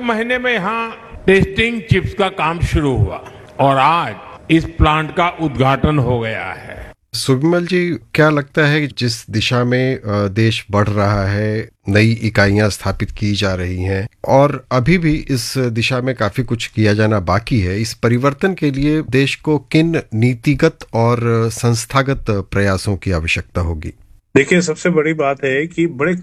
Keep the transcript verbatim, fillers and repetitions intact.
महीने में यहाँ टेस्टिंग चिप्स का काम शुरू हुआ और आज इस प्लांट का उद्घाटन हो गया है। सुविमल जी, क्या लगता है कि जिस दिशा में देश बढ़ रहा है, नई इकाइयां स्थापित की जा रही हैं और अभी भी इस दिशा में काफी कुछ किया जाना बाकी है, इस परिवर्तन के लिए देश को किन नीतिगत और संस्थागत प्रयासों की आवश्यकता होगी? देखिए, सबसे बड़ी बात है कि बड़े